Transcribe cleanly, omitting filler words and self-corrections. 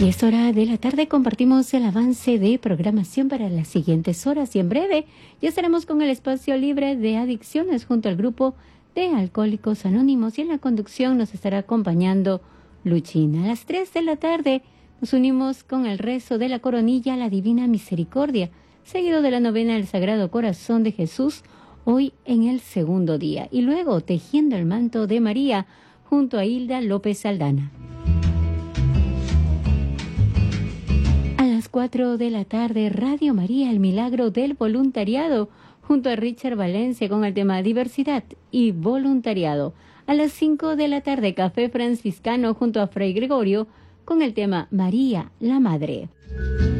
10 horas de la tarde compartimos el avance de programación para las siguientes horas y en breve ya estaremos con el espacio libre de adicciones junto al grupo de Alcohólicos Anónimos y en la conducción nos estará acompañando Luchina. A las 3 de la tarde nos unimos con el rezo de la coronilla a la Divina Misericordia, seguido de la novena del Sagrado Corazón de Jesús, hoy en el segundo día, y luego tejiendo el manto de María junto a Hilda López Aldana. A las 4 de la tarde, Radio María, el milagro del voluntariado, junto a Richard Valencia con el tema diversidad y voluntariado. A las 5 de la tarde, Café Franciscano junto a Fray Gregorio con el tema María, la Madre.